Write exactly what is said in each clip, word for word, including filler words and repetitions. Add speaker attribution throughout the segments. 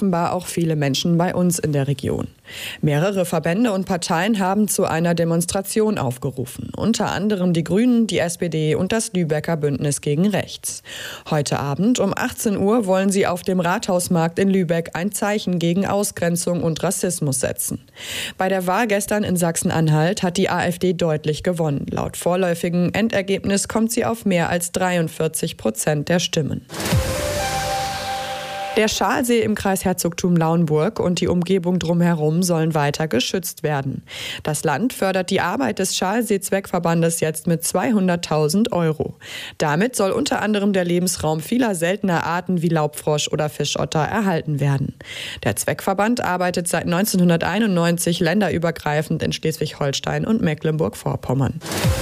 Speaker 1: offenbar auch viele Menschen bei uns in der Region. Mehrere Verbände und Parteien haben zu einer Demonstration aufgerufen. Unter anderem die Grünen, die S P D und das Lübecker Bündnis gegen Rechts. Heute Abend um achtzehn Uhr wollen sie auf dem Rathausmarkt in Lübeck ein Zeichen gegen Ausgrenzung und Rassismus setzen. Bei der Wahl gestern in Sachsen-Anhalt hat die AfD deutlich gewonnen. Laut vorläufigen Endergebnis kommt sie auf mehr als dreiundvierzig Prozent der Stimmen. Der Schalsee im Kreis Herzogtum Lauenburg und die Umgebung drumherum sollen weiter geschützt werden. Das Land fördert die Arbeit des Schalsee-Zweckverbandes jetzt mit zweihunderttausend Euro. Damit soll unter anderem der Lebensraum vieler seltener Arten wie Laubfrosch oder Fischotter erhalten werden. Der Zweckverband arbeitet seit neunzehnhunderteinundneunzig länderübergreifend in Schleswig-Holstein und Mecklenburg-Vorpommern.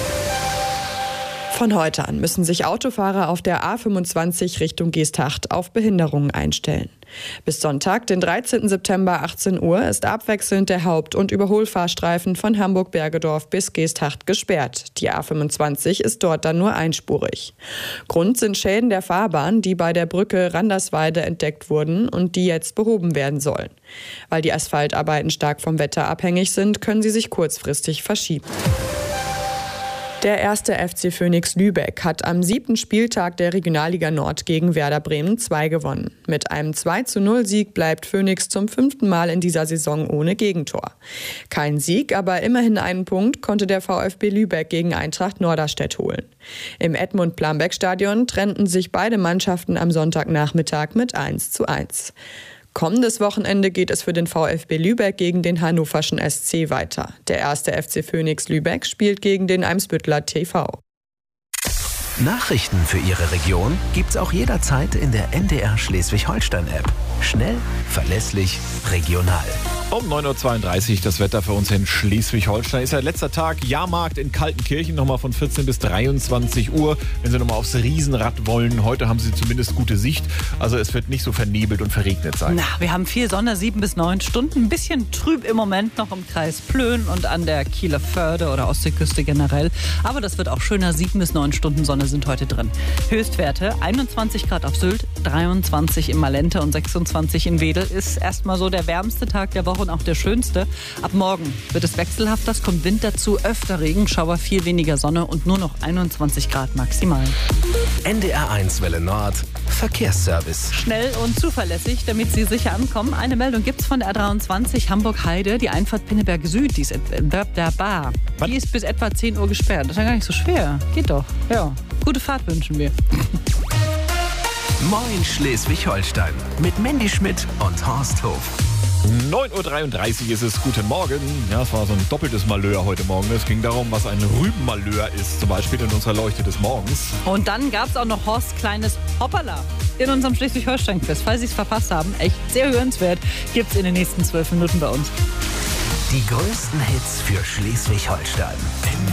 Speaker 1: Von heute an müssen sich Autofahrer auf der A fünfundzwanzig Richtung Geesthacht auf Behinderungen einstellen. Bis Sonntag, den dreizehnten September achtzehn Uhr, ist abwechselnd der Haupt- und Überholfahrstreifen von Hamburg-Bergedorf bis Geesthacht gesperrt. Die A fünfundzwanzig ist dort dann nur einspurig. Grund sind Schäden der Fahrbahn, die bei der Brücke Randersweide entdeckt wurden und die jetzt behoben werden sollen. Weil die Asphaltarbeiten stark vom Wetter abhängig sind, können sie sich kurzfristig verschieben. Der erste F C Phönix Lübeck hat am siebten Spieltag der Regionalliga Nord gegen Werder Bremen zwei gewonnen. Mit einem zwei zu null Sieg bleibt Phönix zum fünften Mal in dieser Saison ohne Gegentor. Kein Sieg, aber immerhin einen Punkt konnte der VfB Lübeck gegen Eintracht Norderstedt holen. Im Edmund-Plambeck-Stadion trennten sich beide Mannschaften am Sonntagnachmittag mit eins zu eins. Kommendes Wochenende geht es für den VfB Lübeck gegen den hannoverschen S C weiter. Der erste F C Phönix Lübeck spielt gegen den Eimsbütteler T V.
Speaker 2: Nachrichten für Ihre Region gibt's auch jederzeit in der N D R Schleswig-Holstein-App. Schnell, verlässlich, regional.
Speaker 3: Um neun Uhr zweiunddreißig das Wetter für uns in Schleswig-Holstein. Ist ja letzter Tag Jahrmarkt in Kaltenkirchen, nochmal von vierzehn bis dreiundzwanzig Uhr. Wenn Sie nochmal aufs Riesenrad wollen, heute haben Sie zumindest gute Sicht. Also es wird nicht so vernebelt und verregnet sein.
Speaker 4: Na, wir haben viel Sonne, sieben bis neun Stunden. Ein bisschen trüb im Moment noch im Kreis Plön und an der Kieler Förde oder Ostseeküste generell. Aber das wird auch schöner, sieben bis neun Stunden Sonne sind heute drin. Höchstwerte einundzwanzig Grad auf Sylt, dreiundzwanzig in Malente und sechsundzwanzig in Wedel. Ist erstmal so der wärmste Tag der Woche und auch der schönste. Ab morgen wird es wechselhafter, es kommt Wind dazu, öfter Regenschauer, viel weniger Sonne und nur noch einundzwanzig Grad maximal.
Speaker 2: N D R eins Welle Nord, Verkehrsservice.
Speaker 4: Schnell und zuverlässig, damit Sie sicher ankommen. Eine Meldung gibt es von der A dreiundzwanzig Hamburg-Heide, die Einfahrt Pinneberg Süd, die ist, der Bar. Die ist bis etwa zehn Uhr gesperrt. Das ist ja gar nicht so schwer. Geht doch. Ja. Gute Fahrt wünschen wir.
Speaker 2: Moin Schleswig-Holstein mit Mandy Schmidt und Horst Hof.
Speaker 3: neun Uhr dreiunddreißig ist es. Guten Morgen. Ja, es war so ein doppeltes Malheur heute Morgen. Es ging darum, was ein Rübenmalheur ist, zum Beispiel in unserer Leuchte des Morgens.
Speaker 4: Und dann gab es auch noch Horst kleines Hoppala in unserem Schleswig-Holstein-Quiz. Falls Sie es verpasst haben, echt sehr hörenswert, gibt es in den nächsten zwölf Minuten bei uns.
Speaker 2: Die größten Hits für Schleswig-Holstein.